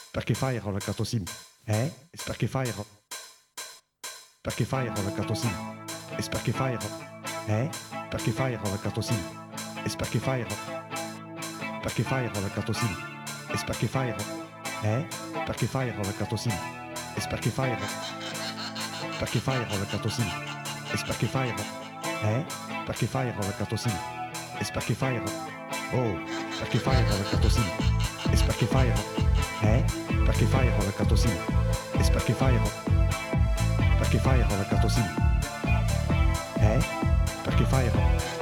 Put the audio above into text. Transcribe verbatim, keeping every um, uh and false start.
Perché fai il gatto sim? Eh? Perché fai il... Perché fai il gatto sim? E perché fai il... Eh? Perché fai il gatto sim? E perché fai il... Perché fai il gatto sim? E perché fai il... Eh? Perché fai il gatto sim? E perché fai il... Perché fai il gatto sim? E perché fai il... Eh? Perché fai il gatto sim? E perché fai il... Oh! Perché fai il gatto sim? E perché fai il... Eh? Perché fai il gatto sim? E perché fai il... Perché fai il gatto sim? Eh? Perché fai il...